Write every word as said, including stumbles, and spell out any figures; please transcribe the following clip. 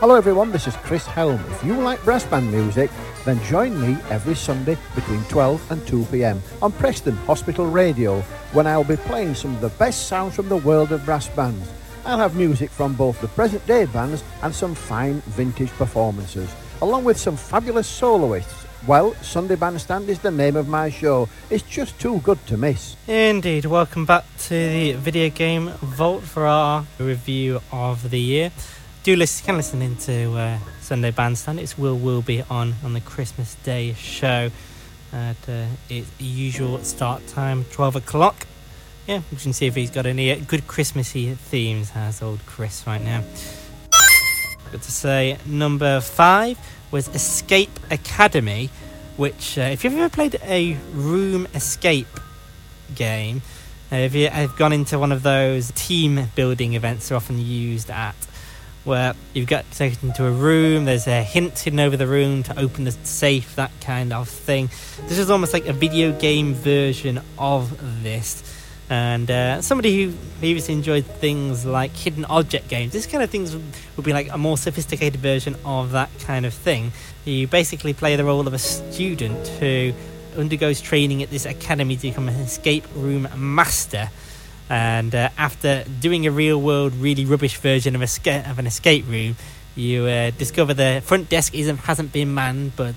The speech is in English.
Hello everyone, this is Chris Helm. If you like brass band music, then join me every Sunday between twelve and two p.m. on Preston Hospital Radio, when I'll be playing some of the best sounds from the world of brass bands. I'll have music from both the present day bands and some fine vintage performances, along with some fabulous soloists. Well, Sunday Bandstand is the name of my show. It's just too good to miss. Indeed. Welcome back to the Video Game Vault for our review of the year. Do listen, can listen into uh, Sunday Bandstand. It's will will be on on the Christmas Day show at uh, its usual start time, twelve o'clock. Yeah, we can see if he's got any uh, good Christmassy themes, has old Chris right now. Got to say, number five was Escape Academy, which, uh, if you've ever played a room escape game, uh, if you have gone into one of those team building events they're often used at, where you've got taken into a room, there's a hint hidden over the room to open the safe, that kind of thing. This is almost like a video game version of this. And uh, somebody who previously enjoyed things like hidden object games, this kind of things would be like a more sophisticated version of that kind of thing. You basically play the role of a student who undergoes training at this academy to become an escape room master. And uh, after doing a real-world, really rubbish version of, a sca- of an escape room, you uh, discover the front desk isn't hasn't been manned, but